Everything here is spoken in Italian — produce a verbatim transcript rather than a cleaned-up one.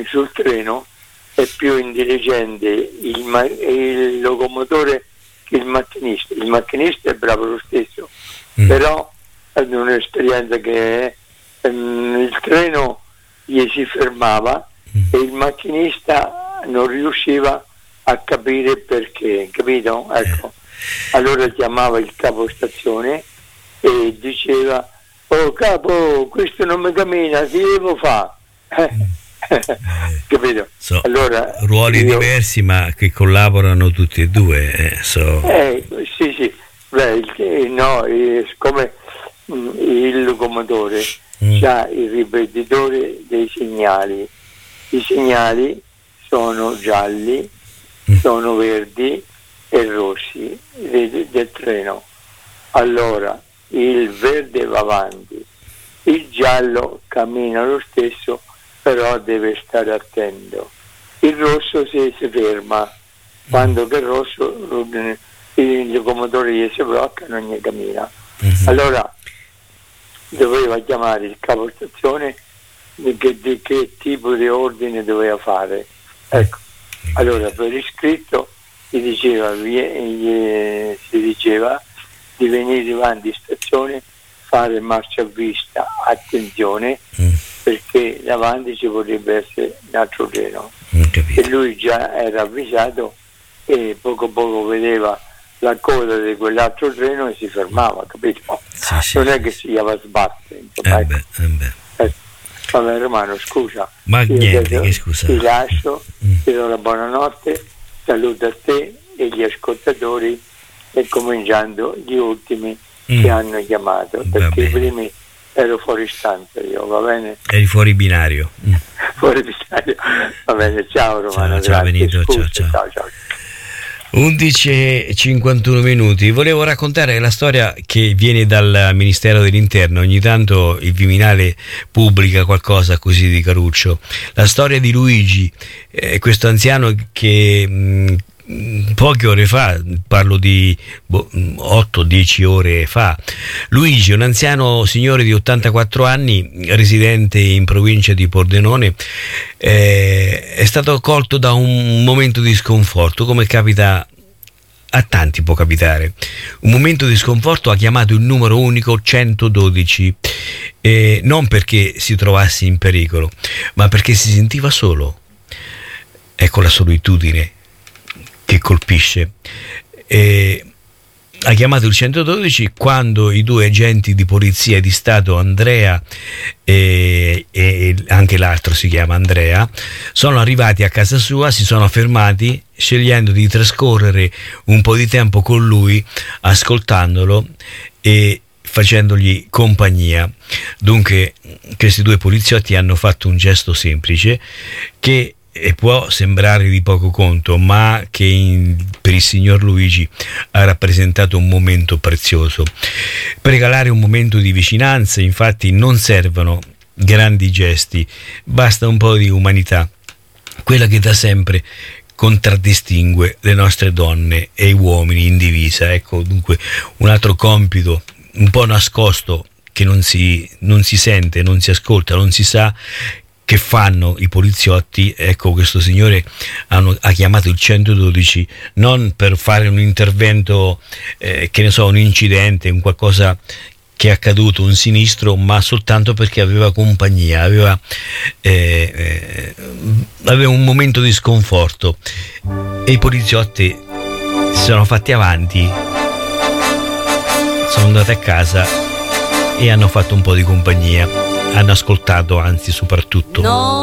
sul treno è più intelligente il, ma- il locomotore che il macchinista. Il macchinista è bravo lo stesso, mm. però è un'esperienza che ehm, il treno gli si fermava mm. e il macchinista non riusciva a capire perché, capito? Ecco. Allora chiamava il capostazione e diceva: oh capo, questo non mi cammina, che devo fare? Capito? So, allora, ruoli io, diversi ma che collaborano tutti e due. Eh, so. eh, sì, sì. Beh, il, no, eh, siccome mh, il locomotore mm. ha il ripetitore dei segnali, i segnali sono gialli, mm. sono verdi e rossi del, del treno. Allora il verde va avanti, il giallo cammina lo stesso, però deve stare attento. Il rosso si, si ferma, quando che il rosso il locomotore gli si blocca, non gli cammina. Mm-hmm. Allora doveva chiamare il capostazione di che, di che tipo di ordine doveva fare. Ecco, allora per iscritto gli diceva, gli, si diceva di venire davanti in stazione, fare marcia a vista, attenzione, mm. perché davanti ci potrebbe essere un altro treno. E lui già era avvisato e poco poco vedeva la coda di quell'altro treno e si fermava, capito? Sì, sì, non sì, è che si chiama sbatte, insomma, eh ecco. beh, eh beh. Eh, vabbè Romano, scusa, ma io niente, che scusa, ti lascio, mm. ti do la buonanotte, saluto a te e gli ascoltatori, e cominciando gli ultimi mm. che hanno chiamato, perché i primi ero fuori stanza io, va bene? Eri fuori binario. Mm. Fuori binario, va bene, ciao Romano, ciao, ciao Benito, ciao, ciao. ciao, ciao. undici e cinquantuno minuti. Volevo raccontare la storia che viene dal Ministero dell'Interno. Ogni tanto il Viminale pubblica qualcosa così di caruccio. La storia di Luigi, eh, questo anziano che mh, poche ore fa, parlo di boh, otto dieci ore fa, Luigi, un anziano signore di ottantaquattro anni, residente in provincia di Pordenone, eh, è stato colto da un momento di sconforto, come capita a tanti, può capitare. Un momento di sconforto, ha chiamato il numero unico centododici, eh, non perché si trovasse in pericolo, ma perché si sentiva solo. Ecco la solitudine che colpisce. E ha chiamato il centododici quando i due agenti di polizia di Stato, Andrea e, e anche l'altro si chiama Andrea, sono arrivati a casa sua, si sono fermati scegliendo di trascorrere un po' di tempo con lui, ascoltandolo e facendogli compagnia. Dunque questi due poliziotti hanno fatto un gesto semplice che e può sembrare di poco conto, ma che in, per il signor Luigi ha rappresentato un momento prezioso. Per regalare un momento di vicinanza, infatti, non servono grandi gesti, basta un po' di umanità, quella che da sempre contraddistingue le nostre donne e gli uomini in divisa. Ecco, dunque, un altro compito un po' nascosto che non si, non si sente, non si ascolta, non si sa che fanno i poliziotti. Ecco, questo signore hanno, ha chiamato il centododici non per fare un intervento, eh, che ne so, un incidente, un qualcosa che è accaduto, un sinistro, ma soltanto perché aveva compagnia, aveva, eh, eh, aveva un momento di sconforto, e i poliziotti si sono fatti avanti, sono andati a casa e hanno fatto un po' di compagnia, hanno ascoltato, anzi soprattutto. No.